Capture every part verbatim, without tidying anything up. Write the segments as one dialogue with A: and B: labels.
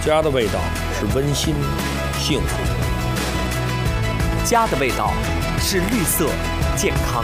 A: 家的味道是温馨、幸福。
B: 家的味道是绿色、健康。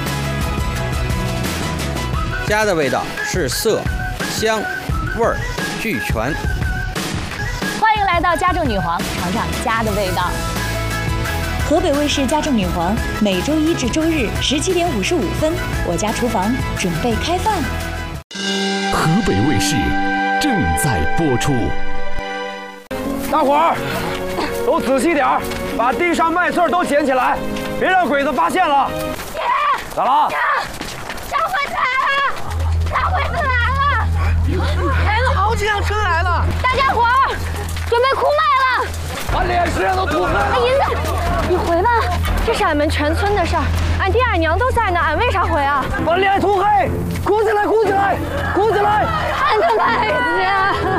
C: 家的味道是色、香、味儿俱全。
D: 欢迎来到家政女皇，尝尝家的味道。
E: 河北卫视家政女皇每周一至周日十七点五十五分，我家厨房准备开饭。
F: 河北卫视正在播出。
G: 大伙儿都仔细点儿，把地上麦穗都捡起来，别让鬼子发现了。
H: 姐，
G: 咋了？
H: 小鬼子来了！小鬼子来了！
I: 来了好几辆车来了！
H: 大家伙儿准备哭麦了！
G: 把脸上都涂黑了！
H: 银子，你回吧，这是俺们全村的事儿，俺爹俺娘都在呢，俺为啥回啊？
G: 把脸涂黑，哭起来，哭起来，哭起来！
H: 俺的妹子。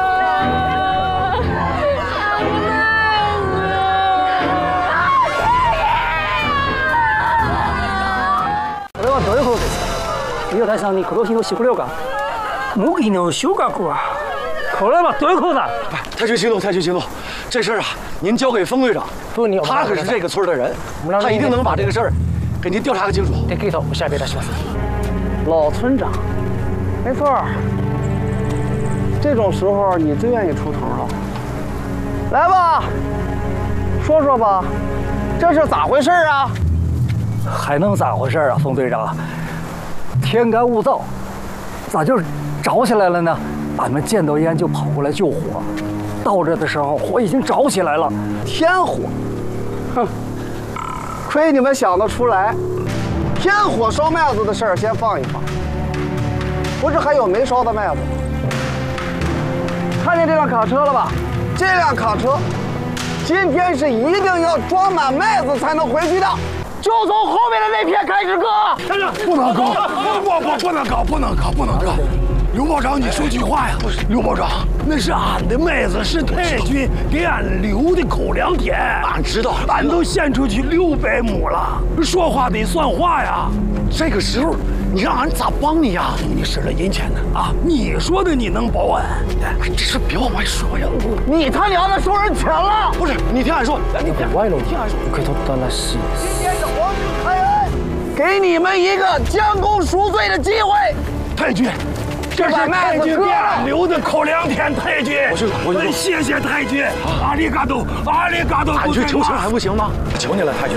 I: 最後です。伊代さんに殺しの食料が無期の収穫啊，これはどういうことだ？
G: 太君行动，太君行动，这事儿啊，您交给封队长，他可是这个村的人，他一定能把这个事儿给您调查个清楚。
I: できるとお調べいたします。老村长，没错，这种时候你最愿意出头了。来吧，说说吧，这是咋回事啊？还能咋回事啊，冯队长？天干物燥，咋就着起来了呢？俺们见到烟就跑过来救火，到这的时候火已经着起来了。天火，哼，亏你们想得出来。天火烧麦子的事儿先放一放，不是还有没烧的麦子吗？看见这辆卡车了吧？这辆卡车今天是一定要装满麦子才能回去的。就从后面的那片开始割，站着，
J: 不能割，不不不能割，不能割，不能割。刘保长，你说句话呀！刘保长，那是俺的麦子，是太君给俺留的口粮田。
G: 俺知道，
J: 俺都献出去六百亩了，说话得算话呀。
G: 这个时候，你让俺咋帮你呀？
J: 你使了银钱呢啊！你说的你能保俺？
G: 这事别往外说呀！
I: 你他娘的收人钱了！
G: 不是，你听俺说，
I: 你别歪了，你听俺说。可都当了戏。今天是皇帝开恩，给你们一个将功赎罪的机会。
J: 太君。这是太君给俺留的口粮田，太君，
G: 我去，我去，
J: 谢谢太君，阿里嘎多，阿里嘎多。
G: 俺去求情还不行吗？求你了，太君。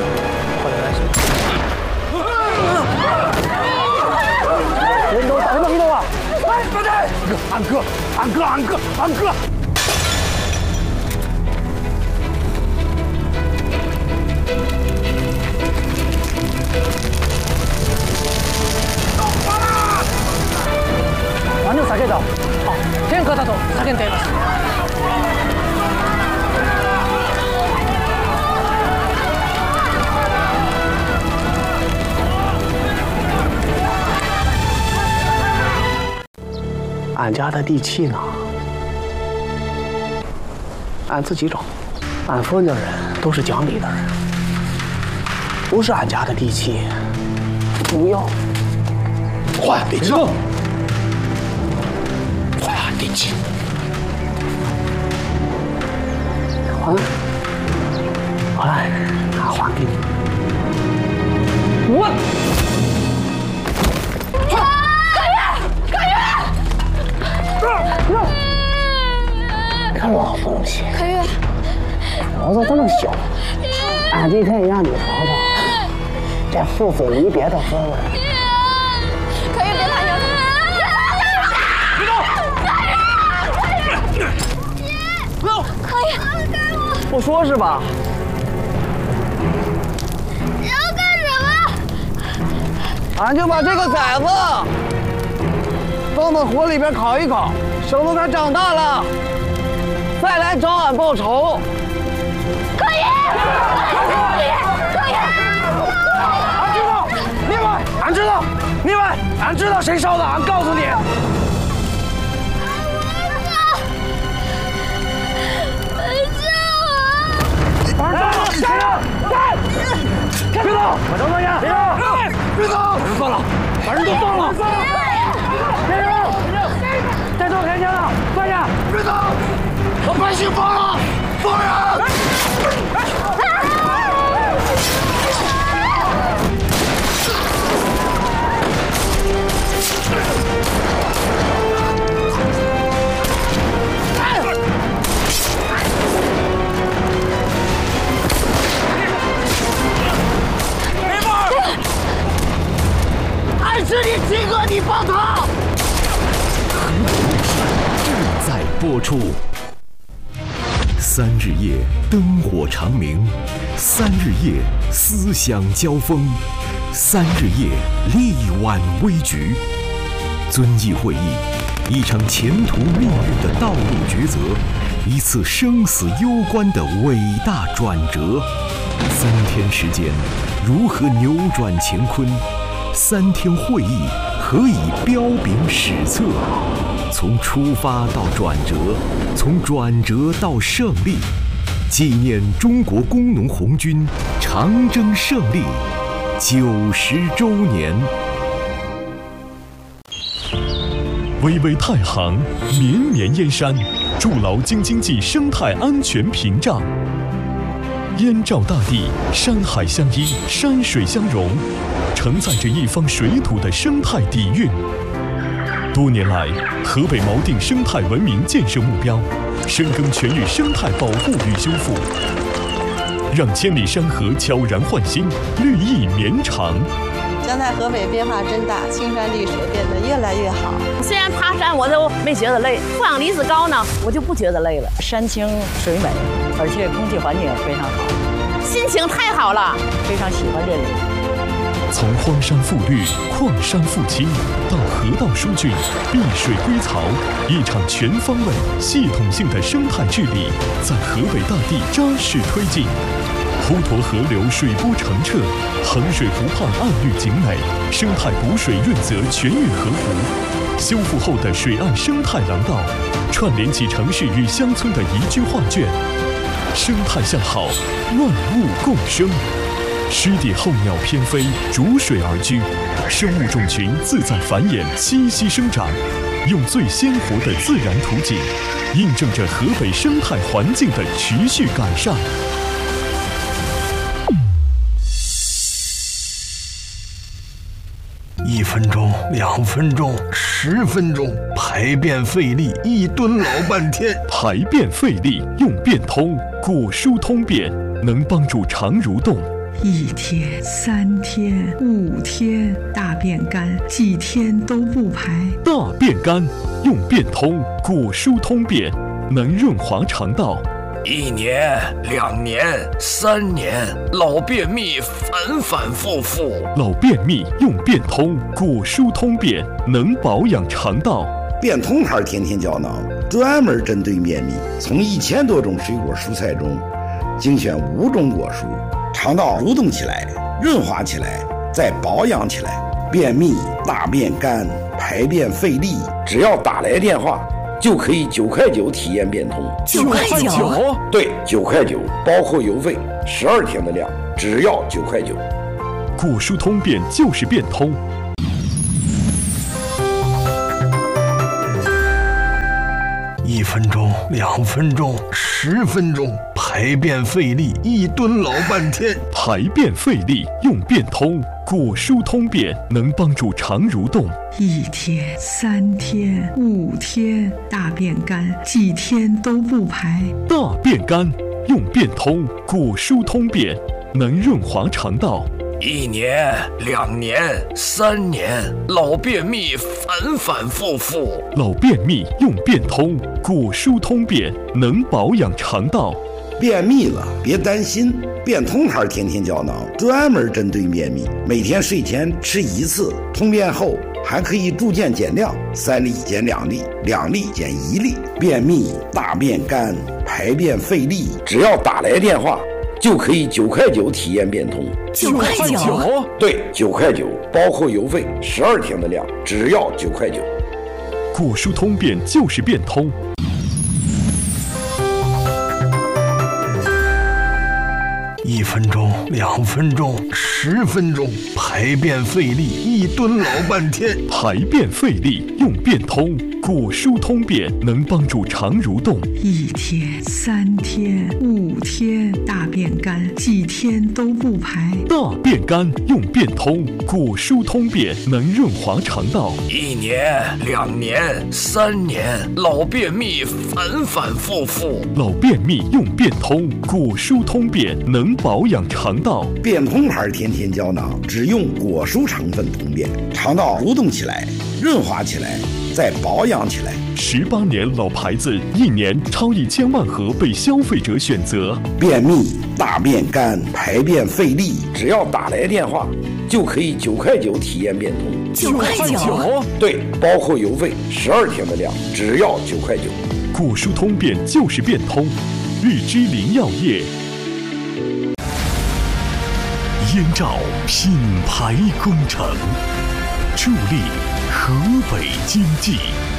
I: 人都打什么运动啊？
J: 哎，不对，俺哥，俺哥，俺哥，俺哥。
I: 何を下げた？あ、天下だと叫んでいます。俺家的地契呢？俺自己找。俺封家人都是讲理的人，不是俺家的地契，不要。
J: 还地契。还地契。
I: 还。好来，俺还给你。我。看老东西，
H: 可玉，
I: 脑子这么小，俺今天让你尝尝这父子离别的滋味。
H: 可玉，别打牛！别动！可玉，不要！可玉，
I: 不说是吧？
H: 你要干什么？
I: 俺就把这个崽子放到火里边烤一烤，省得他长大了再来找俺报仇。
H: 可以，可以，可以。
G: 俺知道，另外，俺知道，另外，俺知道谁烧的，俺告诉你。
H: 儿子，
G: 站住！站！别动！我等等呀！别动！别动！放了，把人都放了！别动！再动开枪了！放下！别动！走！
J: 老百姓疯了！放人！还是你七哥，你帮他！
F: 正在播出。三日夜灯火长明，三日夜思想交锋，三日夜力挽危局。遵义会议，一场前途命运的道路抉择，一次生死攸关的伟大转折。三天时间，如何扭转乾坤？三天会议，何以彪炳史册？从出发到转折，从转折到胜利，纪念中国工农红军长征胜利九十周年。
K: 巍巍太行，绵绵燕山，筑牢京津冀生态安全屏障。燕赵大地，山海相依，山水相融，承载着一方水土的生态底蕴。多年来，河北锚定生态文明建设目标，深耕全域生态保护与修复，让千里山河悄然焕新，绿意绵长。
L: 将在河北变化真大，青山绿水变得越来越好。
D: 虽然爬山我都没觉得累，负氧离子高呢，我就不觉得累了。
M: 山清水美，而且空气环境也非常好，
D: 心情太好了，
M: 非常喜欢这里。
K: 从荒山覆绿、矿山复青，到河道疏浚、碧水归槽，一场全方位、系统性的生态治理在河北大地扎实推进。滹沱河流水波澄澈，衡水湖畔岸绿景美，生态补水润泽全域河湖。修复后的水岸生态廊道，串联起城市与乡村的宜居画卷。生态向好，万物共生。湿地候鸟翩飞，逐水而居，生物种群自在繁衍，栖息生长，用最鲜活的自然图景，印证着河北生态环境的持续改善。
J: 一分钟，两分钟，十分钟，排便费力，一蹲老半天。
K: 排便费力用便通，果蔬通便，能帮助肠蠕动。
N: 一天、三天、五天，大便干，几天都不排。
K: 大便干用便通，果蔬通便，能润滑肠道。
A: 一年、两年、三年，老便秘反反复复。
K: 老便秘用便通，果蔬通便，能保养肠道。
O: 便通牌天天胶囊专门针对便秘，从一千多种水果蔬菜中精选五种果蔬，肠道蠕动起来，润滑起来，再保养起来。便秘、大便干、排便费力，只要打来电话就可以九块九体验便通。
D: 九块九？
O: 对，九块九，包括邮费，十二天的量，只要九块九。
K: 果蔬通便就是便通。
J: 一分钟，两分钟，十分钟，排便费力，一蹲老半天。
K: 排便费力用便通，果蔬通便，能帮助肠蠕动。
N: 一天、三天、五天，大便干，几天都不排。
K: 大便干用便通，果蔬通便，能润滑肠道。
A: 一年、两年、三年，老便秘反反复复。
K: 老便秘用便通，果蔬通便，能保养肠道。
O: 便秘了别担心，便通牌天天胶囊专门针对便秘，每天睡前吃一次，通便后还可以逐渐减量，三粒减两粒，两粒减一粒。便秘、大便干、排便费力，只要打来电话就可以九块九体验便通。
D: 九块九？
O: 对，九块九，包括邮费，十二天的量，只要九块九。
K: 果蔬通便就是便通。
J: 一一分钟、两分钟、十分钟，排便费力，一蹲老半天。
K: 排便费力用便通，果蔬通便能帮助肠蠕动。
N: 一天、三天、五天，大便干，几天都不排。
K: 大便干用便通，果蔬通便能润滑肠道。
A: 一年、两年、三年，老便秘反反复复。
K: 老便秘用便通，果蔬通便能保养肠道。
O: 便通牌甜甜胶囊只用果蔬成分通便，肠道蠕动起来，润滑起来，再保养起来。
K: 十八年老牌子，一年超一千万盒被消费者选择。
O: 便秘、大便干、排便费力，只要打来电话，就可以九块九体验便通。
N: 九块九？
O: 对，包括邮费，十二天的量，只要九块九。
K: 果蔬通便就是便通，日之林药业。
F: 燕赵品牌工程，助力河北经济。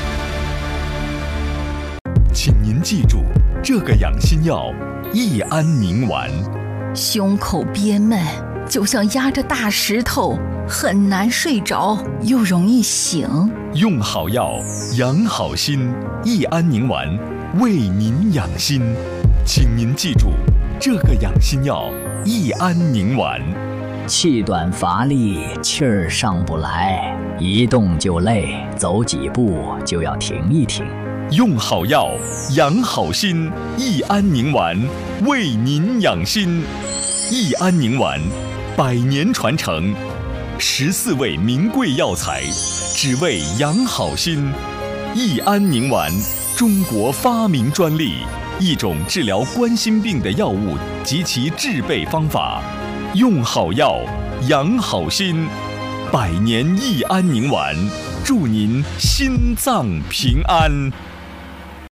F: 请您记住，这个养心药益安宁丸。
P: 胸口憋闷，就像压着大石头，很难睡着，又容易醒。
F: 用好药，养好心。益安宁丸为您养心，请您记住，这个养心药益安宁丸。
Q: 气短乏力，气儿上不来，一动就累，走几步就要停一停。
F: 用好药，养好心。益安宁丸为您养心。益安宁丸，百年传承，十四味名贵药材，只为养好心。益安宁丸，中国发明专利，一种治疗冠心病的药物及其制备方法。用好药，养好心。百年益安宁丸，祝您心脏平安。